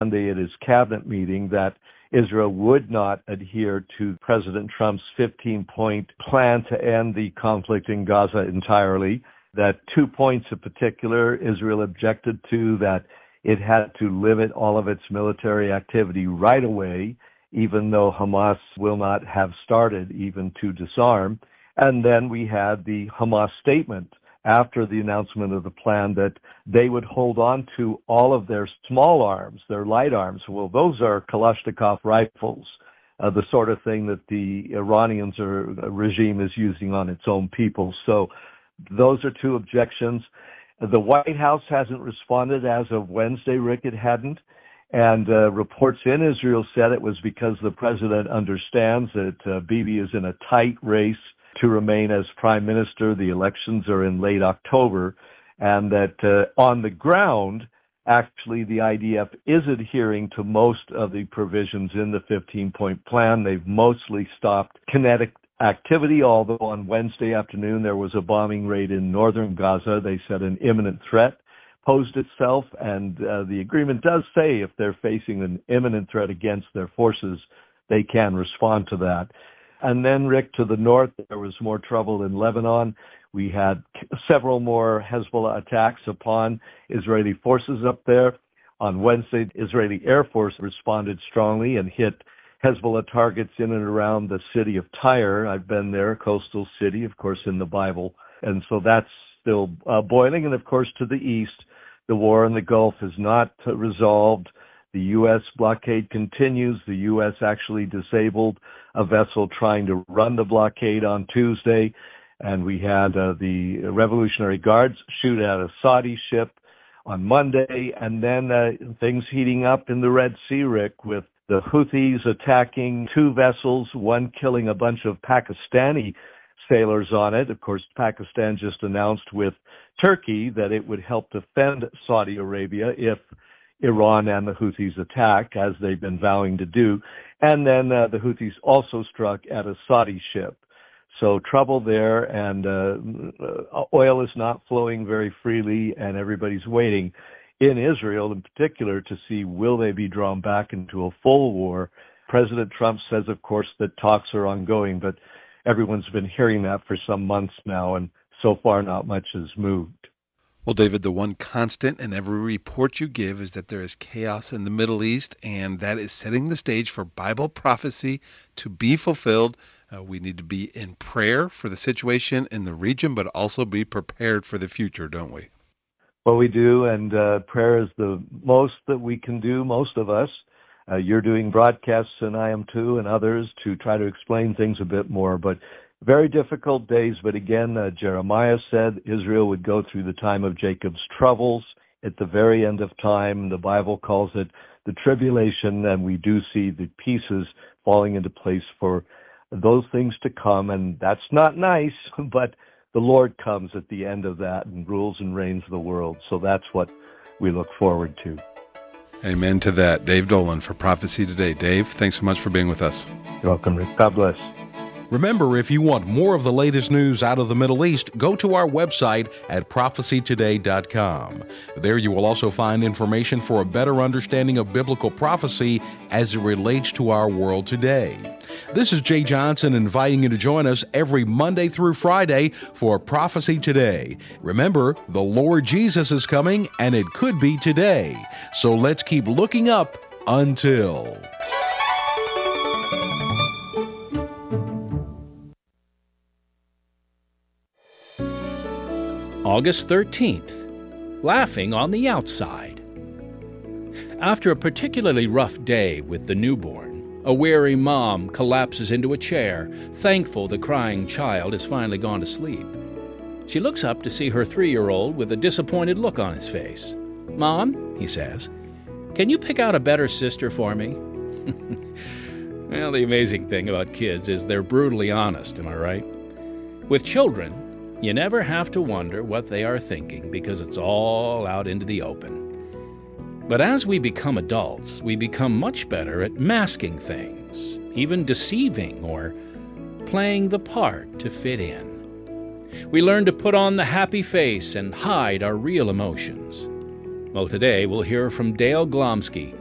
Monday at his cabinet meeting that Israel would not adhere to President Trump's 15-point plan to end the conflict in Gaza entirely. That 2 points in particular Israel objected to, that it had to limit all of its military activity right away, even though Hamas will not have started even to disarm. And then we had the Hamas statement after the announcement of the plan that they would hold on to all of their small arms, their light arms. Well, those are Kalashnikov rifles, the sort of thing that the Iranians regime is using on its own people. So those are two objections. The White House hasn't responded as of Wednesday, Rick, it hadn't. And reports in Israel said it was because the president understands that Bibi is in a tight race to remain as prime minister. The elections are in late October, and that on the ground, actually, the IDF is adhering to most of the provisions in the 15-point plan. They've mostly stopped kinetic activity, although on Wednesday afternoon there was a bombing raid in northern Gaza. They said an imminent threat posed itself, and the agreement does say if they're facing an imminent threat against their forces, they can respond to that. And then, Rick, to the north, there was more trouble in Lebanon. We had several more Hezbollah attacks upon Israeli forces up there. On Wednesday, the Israeli Air Force responded strongly and hit Hezbollah targets in and around the city of Tyre. I've been there, a coastal city, of course, in the Bible. And so that's still boiling. And, of course, to the east, the war in the Gulf is not resolved. The U.S. blockade continues. The U.S. actually disabled a vessel trying to run the blockade on Tuesday. And we had the Revolutionary Guards shoot at a Saudi ship on Monday. And then things heating up in the Red Sea, Rick, with the Houthis attacking two vessels, one killing a bunch of Pakistani sailors on it. Of course, Pakistan just announced with Turkey that it would help defend Saudi Arabia if Iran and the Houthis attack, as they've been vowing to do. And then the Houthis also struck at a Saudi ship. So trouble there, and oil is not flowing very freely, and everybody's waiting in Israel in particular to see will they be drawn back into a full war. President Trump says, of course, that talks are ongoing, but everyone's been hearing that for some months now, and so far not much has moved. Well, David, the one constant in every report you give is that there is chaos in the Middle East, and that is setting the stage for Bible prophecy to be fulfilled. We need to be in prayer for the situation in the region, but also be prepared for the future, don't we? Well, we do, and prayer is the most that we can do, most of us. You're doing broadcasts, and I am too, and others, to try to explain things a bit more, but very difficult days. But again, Jeremiah said Israel would go through the time of Jacob's troubles. At the very end of time, the Bible calls it the tribulation, and we do see the pieces falling into place for those things to come. And that's not nice, but the Lord comes at the end of that and rules and reigns the world. So that's what we look forward to. Amen to that. Dave Dolan for Prophecy Today. Dave, thanks so much for being with us. You're welcome, Rick. God bless. Remember, if you want more of the latest news out of the Middle East, go to our website at prophecytoday.com. There you will also find information for a better understanding of biblical prophecy as it relates to our world today. This is Jay Johnson inviting you to join us every Monday through Friday for Prophecy Today. Remember, the Lord Jesus is coming, and it could be today. So let's keep looking up until... August 13th, laughing on the outside. After a particularly rough day with the newborn, a weary mom collapses into a chair, thankful the crying child has finally gone to sleep. She looks up to see her 3-year-old with a disappointed look on his face. "Mom," he says, "can you pick out a better sister for me?" Well, the amazing thing about kids is they're brutally honest, am I right? With children, you never have to wonder what they are thinking because it's all out into the open. But as we become adults, we become much better at masking things, even deceiving or playing the part to fit in. We learn to put on the happy face and hide our real emotions. Well, today we'll hear from Dale Glomsky,